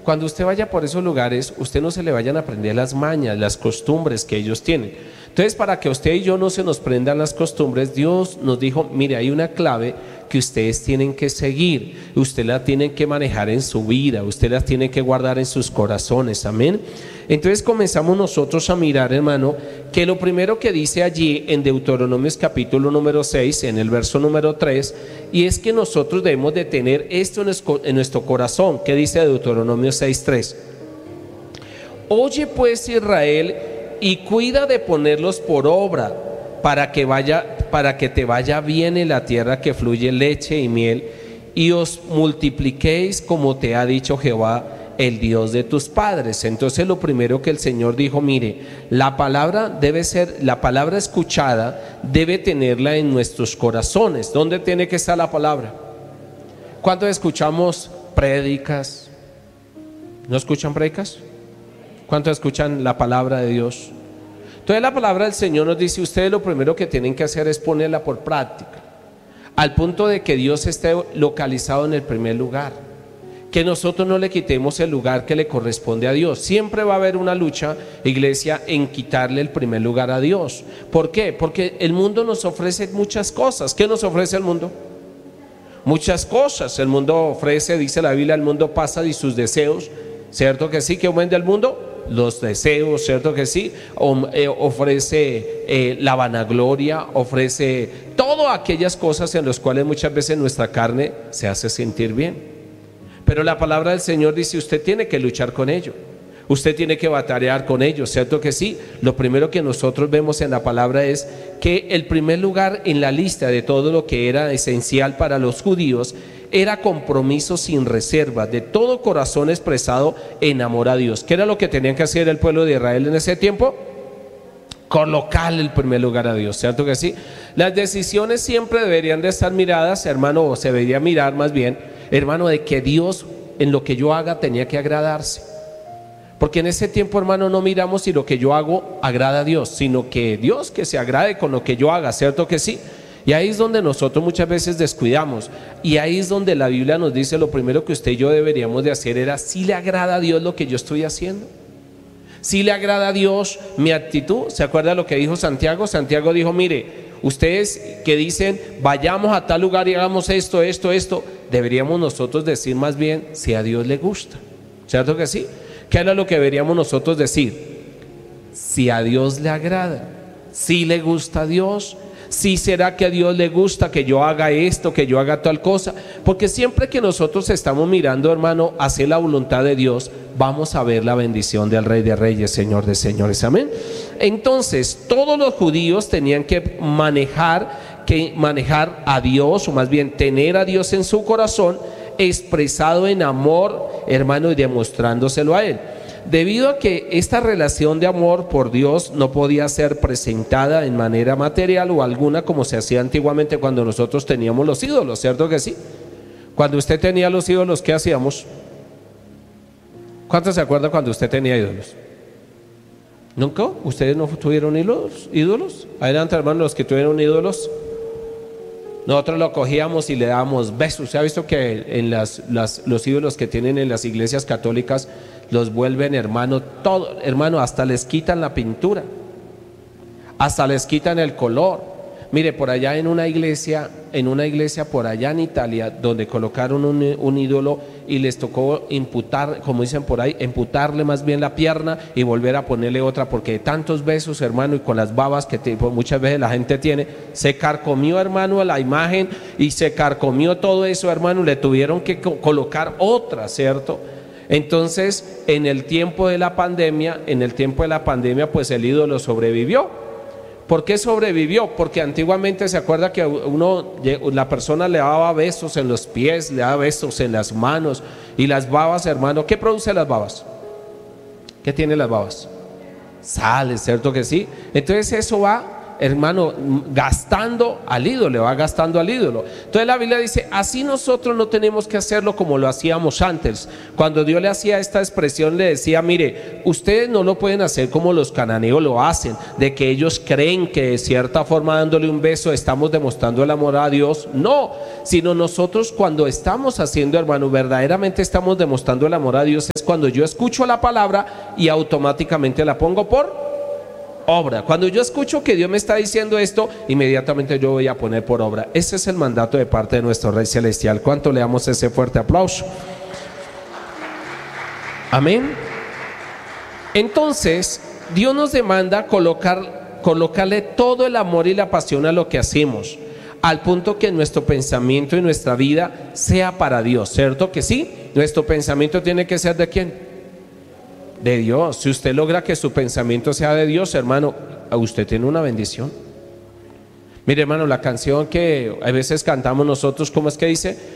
cuando usted vaya por esos lugares, usted no se le vayan a aprender las mañas, las costumbres que ellos tienen. Entonces, para que usted y yo no se nos prendan las costumbres, Dios nos dijo, mire, hay una clave que ustedes tienen que seguir, usted la tienen que manejar en su vida, usted las tiene que guardar en sus corazones, amén. Entonces comenzamos nosotros a mirar, hermano, que lo primero que dice allí en Deuteronomios capítulo número 6, en el verso número 3, y es que nosotros debemos de tener esto en nuestro corazón. ¿Qué dice Deuteronomio 6:3? Oye pues, Israel, y cuida de ponerlos por obra, para que te vaya bien en la tierra que fluye leche y miel, y os multipliquéis como te ha dicho Jehová, el Dios de tus padres. Entonces lo primero que el Señor dijo, mire, la palabra escuchada debe tenerla en nuestros corazones. ¿Dónde tiene que estar la palabra? ¿Cuándo escuchamos prédicas? ¿No escuchan prédicas? ¿Cuánto escuchan la palabra de Dios? Entonces la palabra del Señor nos dice, ustedes lo primero que tienen que hacer es ponerla por práctica, al punto de que Dios esté localizado en el primer lugar, que nosotros no le quitemos el lugar que le corresponde a Dios. Siempre va a haber una lucha, iglesia, en quitarle el primer lugar a Dios. ¿Por qué? Porque el mundo nos ofrece muchas cosas. ¿Qué nos ofrece el mundo? Muchas cosas. El mundo ofrece, dice la Biblia, el mundo pasa y sus deseos, ¿cierto que sí? ¿Qué vende el mundo? Los deseos, ¿cierto que sí? Ofrece la vanagloria, ofrece todas aquellas cosas en las cuales muchas veces nuestra carne se hace sentir bien. Pero la palabra del Señor dice, usted tiene que luchar con ello, usted tiene que batallar con ello, ¿cierto que sí? Lo primero que nosotros vemos en la palabra es que el primer lugar en la lista de todo lo que era esencial para los judíos era compromiso sin reserva, de todo corazón expresado en amor a Dios. ¿Qué era lo que tenían que hacer el pueblo de Israel en ese tiempo? Colocarle el primer lugar a Dios, ¿cierto que sí? Las decisiones siempre deberían de estar miradas, hermano, o se debería mirar más bien, hermano, de que Dios en lo que yo haga tenía que agradarse. Porque en ese tiempo, hermano, no miramos si lo que yo hago agrada a Dios, sino que Dios que se agrade con lo que yo haga, ¿cierto que sí? Y ahí es donde nosotros muchas veces descuidamos, y ahí es donde la Biblia nos dice, lo primero que usted y yo deberíamos de hacer era, si le agrada a Dios lo que yo estoy haciendo, si le agrada a Dios mi actitud. ¿Se acuerda lo que dijo Santiago? Santiago dijo, mire, ustedes que dicen, vayamos a tal lugar y hagamos esto, deberíamos nosotros decir más bien, si a Dios le gusta, ¿cierto que sí? ¿Qué era lo que deberíamos nosotros decir? Si a Dios le agrada, si le gusta a Dios, si será que a Dios le gusta que yo haga esto, que yo haga tal cosa. Porque siempre que nosotros estamos mirando, hermano, hacia la voluntad de Dios, vamos a ver la bendición del Rey de Reyes, Señor de Señores, amén. Entonces todos los judíos tenían que manejar a Dios, o más bien tener a Dios en su corazón, expresado en amor, hermano, y demostrándoselo a Él. Debido a que esta relación de amor por Dios no podía ser presentada en manera material o alguna como se hacía antiguamente cuando nosotros teníamos los ídolos, ¿cierto que sí? Cuando usted tenía los ídolos, ¿qué hacíamos? ¿Cuántos se acuerdan cuando usted tenía ídolos? ¿Nunca? ¿Ustedes no tuvieron ídolos? Adelante, hermanos, los que tuvieron ídolos. Nosotros lo cogíamos y le dábamos besos. ¿Se ha visto que en los ídolos que tienen en las iglesias católicas los vuelven, hermano, todo, hermano, hasta les quitan la pintura, hasta les quitan el color? Mire, por allá en una iglesia por allá en Italia, donde colocaron un ídolo y les tocó imputar, como dicen por ahí, imputarle más bien la pierna y volver a ponerle otra, porque de tantos besos, hermano, y con las babas que muchas veces la gente tiene, se carcomió, hermano, a la imagen y se carcomió todo eso, hermano, le tuvieron que colocar otra, ¿cierto? Entonces, en el tiempo de la pandemia, pues el ídolo sobrevivió. ¿Por qué sobrevivió? Porque antiguamente se acuerda que la persona le daba besos en los pies, le daba besos en las manos, y las babas, hermano, ¿qué produce las babas? ¿Qué tiene las babas? Sales, ¿cierto que sí? Entonces eso va, hermano, gastando al ídolo, le va gastando al ídolo. Entonces la Biblia dice, así nosotros no tenemos que hacerlo como lo hacíamos antes. Cuando Dios le hacía esta expresión, le decía, mire, ustedes no lo pueden hacer como los cananeos lo hacen, de que ellos creen que de cierta forma dándole un beso estamos demostrando el amor a Dios. No, sino nosotros cuando estamos haciendo, hermano, verdaderamente estamos demostrando el amor a Dios es cuando yo escucho la palabra y automáticamente la pongo por obra. Cuando yo escucho que Dios me está diciendo esto, inmediatamente yo voy a poner por obra. Ese es el mandato de parte de nuestro Rey Celestial. ¿Cuánto le damos ese fuerte aplauso? Amén. Entonces Dios nos demanda colocarle todo el amor y la pasión a lo que hacemos, al punto que nuestro pensamiento y nuestra vida sea para Dios. ¿Cierto que sí? Nuestro pensamiento tiene que ser ¿de quién? De Dios. Si usted logra que su pensamiento sea de Dios, hermano, usted tiene una bendición. Mire, hermano, la canción que a veces cantamos nosotros, ¿cómo es que dice?